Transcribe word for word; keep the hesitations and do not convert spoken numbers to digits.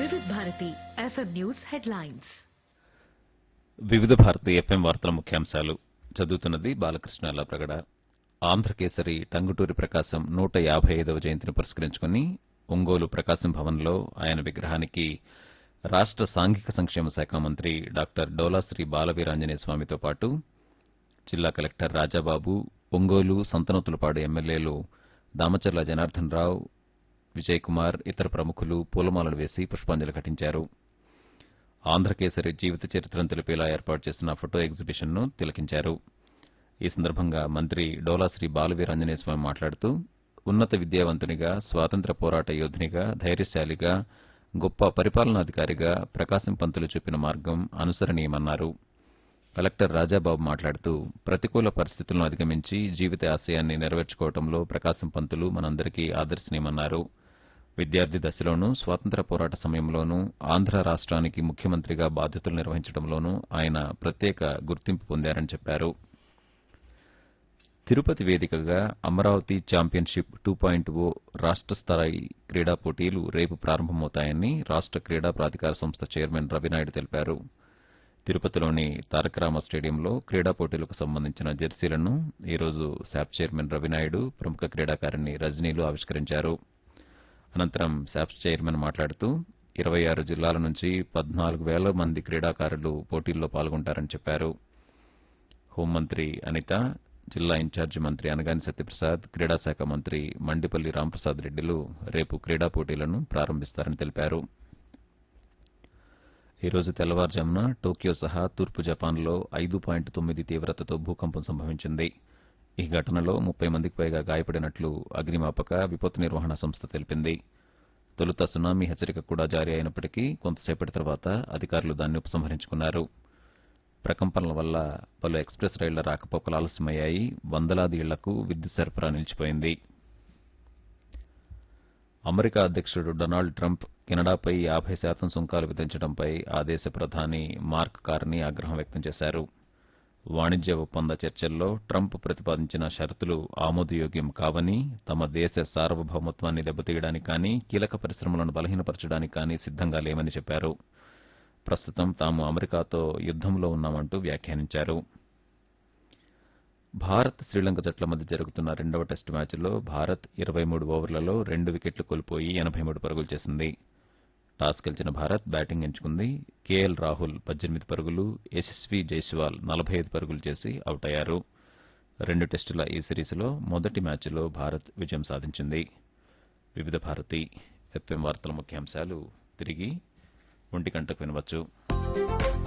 వివిధ Bharati FM news headlines. వివిధ Bharati FM వార్తల ముఖ్యాంశాలు చదువుతున్నది బాలకృష్ణ ప్రగడ. ఆంధ్రకేసరి టంగుటూరి ప్రకాశం నూట యాభై ఐదవ జయంతిని పురస్కరించుకుని ఒంగోలు ప్రకాశం భవన్లో ఆయన విగ్రహానికి రాష్ట సాంఘిక సంక్షేమ శాఖ మంత్రి డాక్టర్ డోలాశ్రీ బాలవీరాంజనేయ స్వామితో పాటు జిల్లా కలెక్టర్ రాజాబాబు, ఒంగోలు సంతనూతులపాడు ఎమ్మెల్యేలు దామచర్ల జనార్దన్ రావు, విజయ్ కుమార్, ఇతర ప్రముఖులు పూలమాలలు వేసి పుష్పాంజలి ఘటించారు. ఆంధ్రకేసరి జీవిత చరిత్రను తెలిపేలా ఏర్పాటు చేసిన ఫోటో ఎగ్జిబిషన్ను తిలకించారు. ఈ సందర్భంగా మంత్రి డోలాశ్రీ బాలవీరాంజనేయ స్వామి మాట్లాడుతూ ఉన్నత విద్యావంతునిగా, స్వాతంత్ర్య పోరాట యోధునిగా, ధైర్యశాలిగా, గొప్ప పరిపాలనాధికారిగా ప్రకాశం పంతులు చూపిన మార్గం అనుసరణీయమన్నారు. కలెక్టర్ రాజాబాబు మాట్లాడుతూ ప్రతికూల పరిస్థితులను అధిగమించి జీవిత ఆశయాన్ని నెరవేర్చుకోవడంలో ప్రకాశం పంతులు మనందరికీ ఆదర్శనీయమన్నారు. విద్యార్థి దశలోనూ, స్వాతంత్ర్య పోరాట సమయంలోనూ, ఆంధ్ర రాష్ట్రానికి ముఖ్యమంత్రిగా బాధ్యతలు నిర్వహించడంలోనూ ఆయన ప్రత్యేక గుర్తింపు పొందారని చెప్పారు. తిరుపతి వేదికగా అమరావతి ఛాంపియన్షిప్ టూ పాయింట్ ఓ రాష్ట స్థాయి క్రీడా పోటీలు రేపు ప్రారంభమవుతాయని రాష్ట క్రీడా ప్రాధికార సంస్థ చైర్మన్ రవినాయుడు తెలిపారు. తిరుపతిలోని తారకరామ స్టేడియంలో క్రీడా పోటీలకు సంబంధించిన జెర్సీలను ఈరోజు శాప్ చైర్మన్ రవినాయుడు, ప్రముఖ క్రీడాకారిణి రజనీలు ఆవిష్కరించారు. అనంతరం శాప్ చైర్మన్ మాట్లాడుతూ ఇరవై ఆరు జిల్లాల నుంచి పద్నాలుగు వేల మంది క్రీడాకారులు పోటీల్లో పాల్గొంటారని చెప్పారు. హోంమంత్రి అనిత, జిల్లా ఇన్ఛార్జి మంత్రి అనగాని సత్యప్రసాద్, క్రీడాశాఖ మంత్రి మండిపల్లి రాంప్రసాద్ రెడ్డిలు రేపు క్రీడా పోటీలను ప్రారంభిస్తారని తెలిపారు. ఈ రోజు తెల్లవారుజామున టోక్యో సహా తూర్పు జపాన్లో ఐదు పాయింట్ తొమ్మిది తీవ్రతతో భూకంపం సంభవించింది. ఈ ఘటనలో ముప్పై మందికి పైగా గాయపడినట్లు అగ్నిమాపక, విపత్తు నిర్వహణ సంస్థ తెలిపింది. తొలుత సునామీ హెచ్చరిక కూడా జారీ అయినప్పటికీ కొంతసేపటి తర్వాత అధికారులు దాన్ని ఉపసంహరించుకున్నారు. ప్రకంపనల వల్ల పలు ఎక్స్ప్రెస్ రైళ్ల రాకపోకలు ఆలస్యమయ్యాయి. వందలాది ఇళ్లకు విద్యుత్ సరఫరా నిలిచిపోయింది. అమెరికా అధ్యక్షుడు డొనాల్డ్ ట్రంప్ కెనడాపై యాభై శాతం సుంకాలు విధించడంపై ఆ దేశ ప్రధాని మార్క్ కార్నీ ఆగ్రహం వ్యక్తం చేశారు. వాణిజ్య ఒప్పంద చర్చల్లో ట్రంప్ ప్రతిపాదించిన షరతులు ఆమోదయోగ్యం కావని, తమ దేశ సార్వభౌమత్వాన్ని దెబ్బతీయడానికి కానీ, కీలక పరిశ్రమలను బలహీనపరచడానికి కానీ సిద్దంగా లేమని చెప్పారు. ప్రస్తుతం తాము అమెరికాతో యుద్దంలో ఉన్నామంటూ వ్యాఖ్యానించారు. భారత్, శ్రీలంక జట్ల మధ్య జరుగుతున్న రెండవ టెస్టు మ్యాచ్లో భారత్ ఇరవై మూడు ఓవర్లలో రెండు వికెట్లు కోల్పోయి ఎనబై మూడు పరుగులు చేసింది. టాస్ గెలిచిన భారత్ బ్యాటింగ్ ఎంచుకుంది. కేఎల్ రాహుల్ పద్దెనిమిది పరుగులు, యశస్వీ జైస్వాల్ నలభై ఐదు పరుగులు చేసి అవుట్ అయ్యారు. రెండు టెస్టుల ఈ సిరీస్లో మొదటి మ్యాచ్లో భారత్ విజయం సాధించింది. వివిధ భారతి ఎఫ్ఎం వార్తల ముఖ్యాంశాలు తిరిగి ఒంటి గంటకు వినవచ్చు.